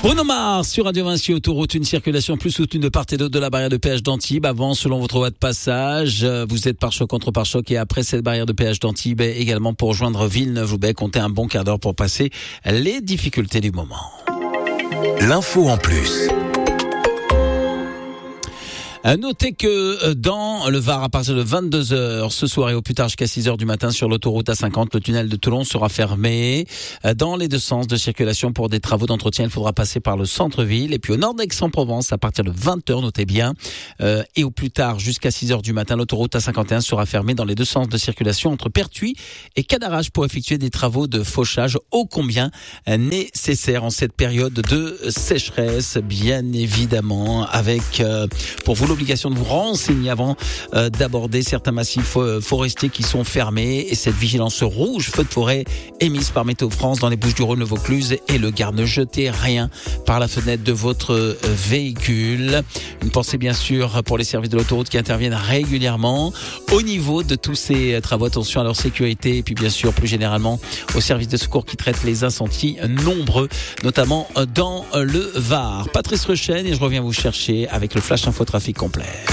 Bruno Mars sur Radio Vinci, autoroute, une circulation plus soutenue de part et d'autre de la barrière de péage d'Antibes. Avant, selon votre voie de passage, vous êtes pare-choc contre pare-choc, et après cette barrière de péage d'Antibes, également pour rejoindre Villeneuve-Loubet, comptez un bon quart d'heure pour passer les difficultés du moment. L'info en plus. Notez que dans le Var, à partir de 22h ce soir et au plus tard jusqu'à 6h du matin sur l'autoroute A50, le tunnel de Toulon sera fermé dans les deux sens de circulation pour des travaux d'entretien. Il faudra passer par le centre-ville. Et puis au nord d'Aix-en-Provence, à partir de 20h, notez bien, et au plus tard jusqu'à 6h du matin, l'autoroute A51 sera fermée dans les deux sens de circulation entre Pertuis et Cadarache pour effectuer des travaux de fauchage ô combien nécessaires en cette période de sécheresse, bien évidemment, avec pour vous l'obligation de vous renseigner avant d'aborder certains massifs forestiers qui sont fermés, et cette vigilance rouge feu de forêt émise par Météo France dans les Bouches-du-Rhône, le Vaucluse et le Gard. Ne jetez rien par la fenêtre de votre véhicule. Une pensée bien sûr pour les services de l'autoroute qui interviennent régulièrement au niveau de tous ces travaux. Attention à leur sécurité, et puis bien sûr plus généralement aux services de secours qui traitent les incendies nombreux, notamment dans le Var. Patrice Rechen, et je reviens vous chercher avec le Flash Info Trafic complet.